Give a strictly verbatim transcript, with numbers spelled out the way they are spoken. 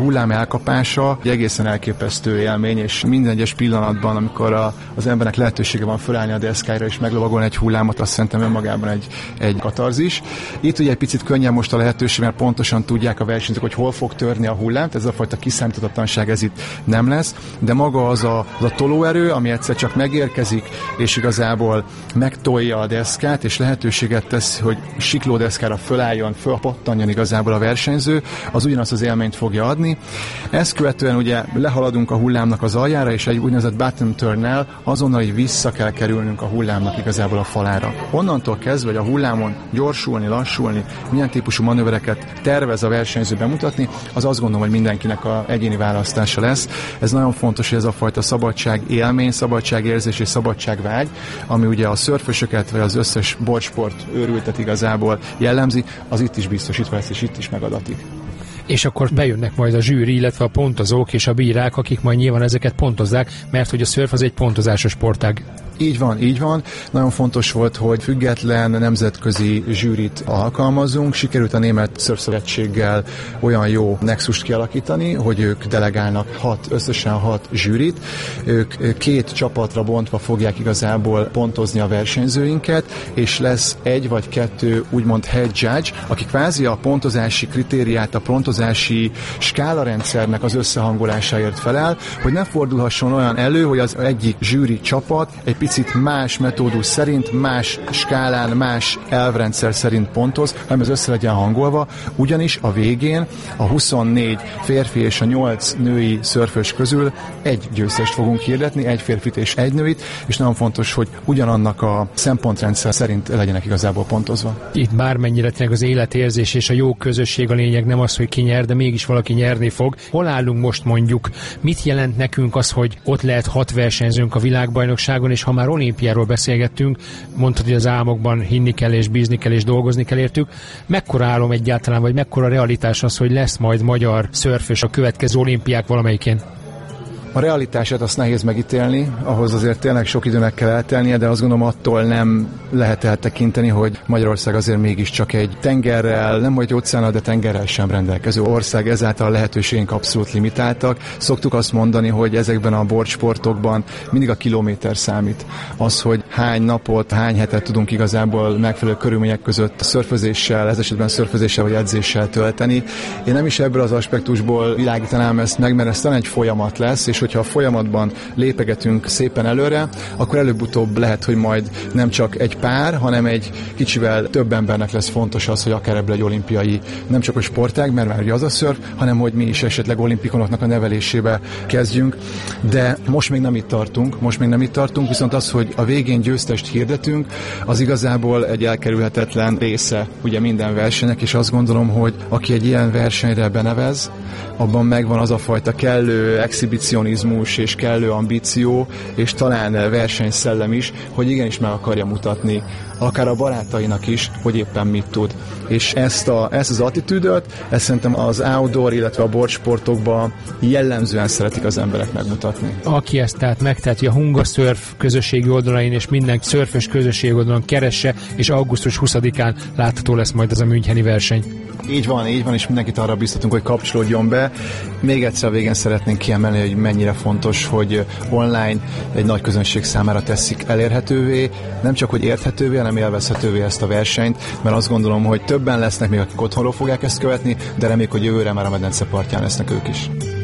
hullám elkapása egy egészen elképesztő élmény, és minden egyes pillanatban, amikor a, az embernek lehetősége van fölállni a deszkára és meglovagolni egy hullámot, azt szerintem önmagában egy, egy katarzis. Itt ugye egy picit könnyen most a lehetőség, mert pontosan tudják a versenyzők, hogy hol fog törni a hullám, ez a fajta kiszámíthatatlanság ez itt nem lesz, de maga az a, az a tolóerő, ami egyszer csak megérkezik, és igazából megtolja a deszkát, és lehetőséget tesz, hogy siklódeszkára fölálljon, fölpattanjon igazából a versenyző, az ugyanazt az élményt fogja adni. Ezt követően ugye lehaladunk a hullámnak az aljára, és egy úgynevezett bottom turnnel azonnal így vissza kell kerülnünk a hullámnak igazából a falára. Onnantól kezdve, hogy a hullámon gyorsulni, lassulni, milyen típusú manővereket tervez a versenyző bemutatni, az azt gondolom, hogy mindenkinek a egyéni választása lesz. Ez nagyon fontos, hogy ez a fajta szabadság élmény, szabadságérzés és szabadságvágy, ami ugye a szörfösöket vagy az összes bortsport őrültet igazából jellemzi, az itt is biztosítva lesz, és itt is megadatik. És akkor bejönnek majd a zsűri, illetve a pontozók és a bírák, akik majd nyilván ezeket pontozzák, mert hogy a szörf az egy pontozásos sportág. Így van, így van. Nagyon fontos volt, hogy független nemzetközi zsűrit alkalmazunk. Sikerült a Német Szörfszövetséggel olyan jó nexust kialakítani, hogy ők delegálnak hat, összesen hat zsűrit. Ők két csapatra bontva fogják igazából pontozni a versenyzőinket, és lesz egy vagy kettő úgymond head judge, akik kvázi a pontozási kritériát, a pontozási skálarendszernek az összehangolásáért felel, hogy ne fordulhasson olyan elő, hogy az egyik zsűri csapat egy picit más metódus szerint, más skálán, más elvrendszer szerint pontoz, hanem ez össze legyen hangolva, ugyanis a végén a huszonnégy férfi és a nyolc női szörfös közül egy győztest fogunk hirdetni, egy férfit és egy nőit, és nagyon fontos, hogy ugyanannak a szempontrendszer szerint legyenek igazából pontozva. Itt bármennyire tényleg az életérzés és a jó közösség a lényeg, nem az, hogy ki nyer, de mégis valaki nyerni fog. Hol állunk most mondjuk? Mit jelent nekünk az, hogy ott lehet hat versenyzőnk a világbajnokságon, és ha már olimpiáról beszélgettünk, mondtad, hogy az álmokban hinni kell, és bízni kell, és dolgozni kell értük. Mekkora álom egyáltalán, vagy mekkora realitás az, hogy lesz majd magyar szörfös a következő olimpiák valamelyikén? A realitását azt nehéz megítélni, ahhoz azért tényleg sok időnek kell eltelnie, de azt gondolom attól nem lehet eltekinteni, hogy Magyarország azért mégiscsak egy tengerrel, nem vagy óceánnal, de tengerrel sem rendelkező ország, ezáltal a lehetőségeink abszolút limitáltak. Szoktuk azt mondani, hogy ezekben a bortsportokban mindig a kilométer számít. Az, hogy hány napot, hány hetet tudunk igazából megfelelő körülmények között szörfözéssel, ez esetben szörfözéssel vagy edzéssel tölteni. Én nem is ebből az aspektusból világítanám ezt meg, mert ez talán egy folyamat lesz, és hogyha a folyamatban lépegetünk szépen előre, akkor előbb-utóbb lehet, hogy majd nem csak egy pár, hanem egy kicsivel több embernek lesz fontos az, hogy akár ebből egy olimpiai, nem csak a sportág, mert már ugye az a szörf, hanem hogy mi is esetleg olimpikonoknak a nevelésébe kezdjünk. De most még nem itt tartunk, most még nem itt tartunk, viszont az, hogy a végén győztest hirdetünk, az igazából egy elkerülhetetlen része ugye minden versenynek, és azt gondolom, hogy aki egy ilyen versenyre benevez, abban megvan az a fajta kellő exhibicionizmus és kellő ambíció, és talán versenyszellem is, hogy igenis meg akarja mutatni akár a barátainak is, hogy éppen mit tud. És ezt, a, ezt az attitűdöt, ezt szerintem az outdoor, illetve a bortsportokban jellemzően szeretik az emberek megmutatni. Aki ezt tehát megteheti a Hunga Surf közösségi oldalain és minden szörfös közösségi oldalon keresse, és augusztus huszadikán látható lesz majd ez a müncheni verseny. Így van, így van, és mindenkit arra biztatunk, hogy kapcsolódjon be. Még egyszer a végén szeretnénk kiemelni, hogy mennyire fontos, hogy online egy nagy közönség számára teszik elérhetővé, nem csak hogy érthetővé, hanem élvezhetővé ezt a versenyt, mert azt gondolom, hogy többen lesznek még, akik otthonról fogják ezt követni, de reméljük, hogy jövőre már a medence partján lesznek ők is.